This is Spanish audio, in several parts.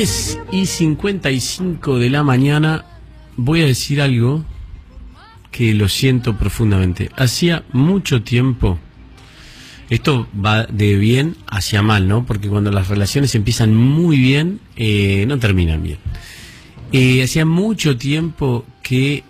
10:55 de la mañana. Voy a decir algo que lo siento profundamente. Hacía mucho tiempo, esto va de bien hacia mal, ¿no? Porque cuando las relaciones empiezan muy bien, no terminan bien. Hacía mucho tiempo que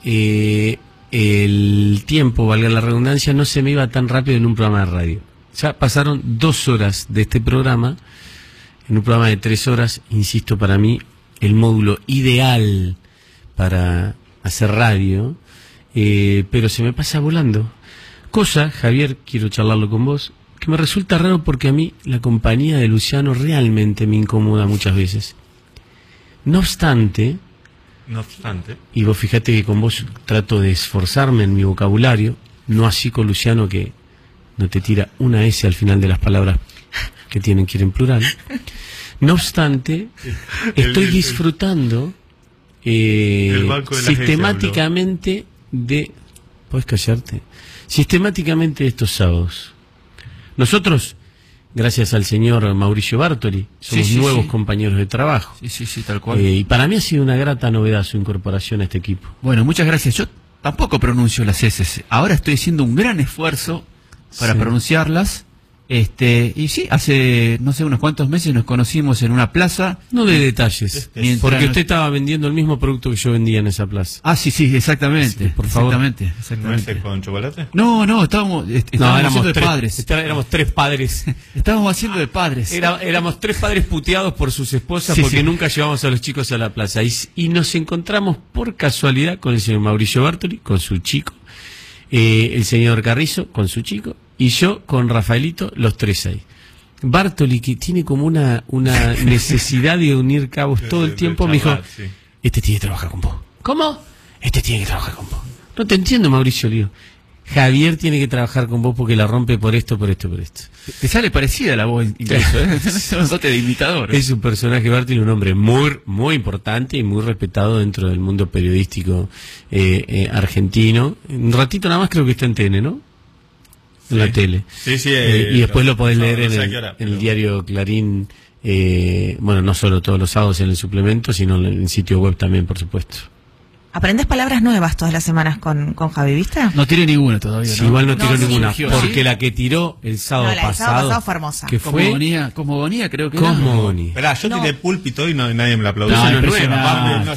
el tiempo, valga la redundancia, no se me iba tan rápido en un programa de radio. Ya pasaron 2 horas de este programa, en un programa de 3 horas, insisto, para mí, el módulo ideal para hacer radio, pero se me pasa volando. Cosa, Javier, quiero charlarlo con vos, que me resulta raro porque a mí la compañía de Luciano realmente me incomoda muchas veces. No obstante, y vos fíjate que con vos trato de esforzarme en mi vocabulario, no así con Luciano, que no te tira una S al final de las palabras que tienen que ir en plural. No obstante, estoy disfrutando sistemáticamente de... ¿Podés callarte? Sistemáticamente de estos sábados. Nosotros, gracias al señor Mauricio Bartoli, somos nuevos compañeros de trabajo. Sí, tal cual. Y para mí ha sido una grata novedad su incorporación a este equipo. Bueno, muchas gracias. Yo tampoco pronuncio las S. Ahora estoy haciendo un gran esfuerzo para pronunciarlas. Y sí, hace, no sé, unos cuantos meses nos conocimos en una plaza. No de detalles, porque usted estaba vendiendo el mismo producto que yo vendía en esa plaza. Ah, sí, exactamente. Por favor. Exactamente. ¿No con chocolate? No, estábamos haciendo de padres. Éramos 3 padres. Estábamos haciendo de padres. Éramos 3 padres puteados por sus esposas porque nunca llevamos a los chicos a la plaza. Y nos encontramos por casualidad con el señor Mauricio Bartoli, con su chico, el señor Carrizo, con su chico, y yo con Rafaelito, los 3 ahí. Bartoli, que tiene como una necesidad de unir cabos todo el tiempo, me dijo, este tiene que trabajar con vos. ¿Cómo? Este tiene que trabajar con vos. No te entiendo, Mauricio, le digo. Javier tiene que trabajar con vos porque la rompe por esto. Te sale parecida la voz incluso, ¿eh? Es un dote de imitador. Es un personaje, Bartoli, un hombre muy importante y muy respetado dentro del mundo periodístico argentino. Un ratito nada más creo que está en TN, ¿no? En la tele. Sí. Y después lo podés leer en el diario Clarín, bueno, no solo todos los sábados en el suplemento, sino en el sitio web también, por supuesto. ¿Aprendes palabras nuevas todas las semanas con Javi, viste? No tiré ninguna todavía, ¿no? Igual no tiró ninguna, ¿sí? porque la que tiró el sábado pasado fue hermosa. Que fue Cosmogonía, creo que Cosmogonía. Esperá, yo tiré púlpito y nadie me la aplaudió. No, No, no,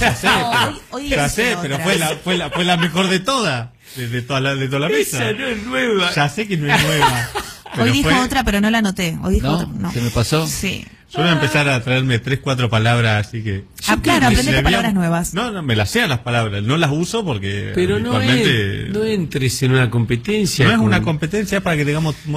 ya sé, pero fue la mejor de todas. De toda la mesa. Esa no es nueva. Ya sé que no es nueva. Hoy dijo otra, pero no la anoté. Hoy dijo otra, ¿Se me pasó? Sí. Yo voy a empezar a traerme 3, 4 palabras, así que... Claro, aprendete palabras nuevas. No, me las sé las palabras, no las uso porque... Pero no entres en una competencia. No es una competencia, para que tengamos cosa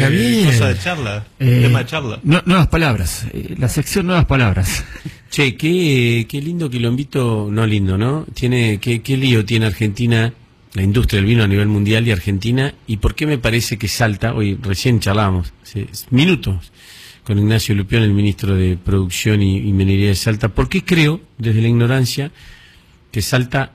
de charla, tema de charla. Nuevas palabras, la sección nuevas palabras. Che, qué lindo que lo invito, no lindo, ¿no? Qué lío tiene Argentina, la industria del vino a nivel mundial y Argentina, y por qué me parece que Salta, hoy recién charlábamos, hace minutos, con Ignacio Lupión, el ministro de Producción y Minería de Salta, ¿por qué creo, desde la ignorancia, que Salta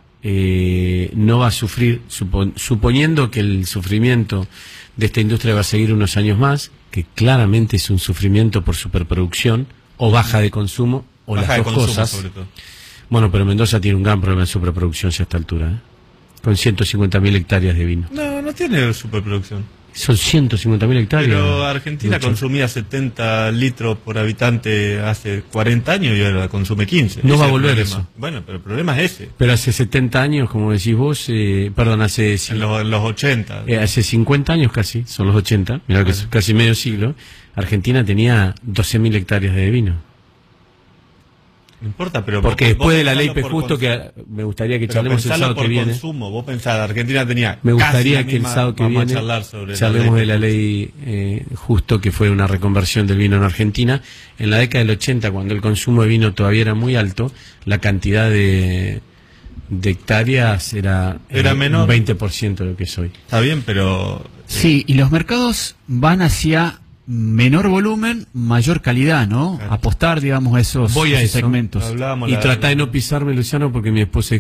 no va a sufrir, suponiendo que el sufrimiento de esta industria va a seguir unos años más, que claramente es un sufrimiento por superproducción, o baja de consumo, o las dos cosas. Sobre todo. Bueno, pero Mendoza tiene un gran problema de superproducción ya a esta altura, ¿eh? Con 150.000 hectáreas de vino. No tiene superproducción. Son 150.000 hectáreas. Pero Argentina consumía 70 litros por habitante hace 40 años y ahora consume 15. No va a volver eso. Bueno, pero el problema es ese. Pero hace 70 años, como decís vos, hace... En los 80. Hace 50 años casi, son los 80, mirá que es casi medio siglo, Argentina tenía 12.000 hectáreas de vino. No importa, pero... Porque después de la ley Justo, que me gustaría que charlemos el sábado que viene... Consumo. Vos pensás, Argentina tenía... Me gustaría que el sábado que viene charlemos de la ley Justo, que fue una reconversión del vino en Argentina. En la década del 80, cuando el consumo de vino todavía era muy alto, la cantidad de hectáreas era menor, un 20% de lo que es hoy. Está bien, pero... Sí, y los mercados van hacia... menor volumen, mayor calidad, ¿no? Claro. Apostar, digamos, a esos segmentos. Y tratar de no pisarme, Luciano, porque mi esposa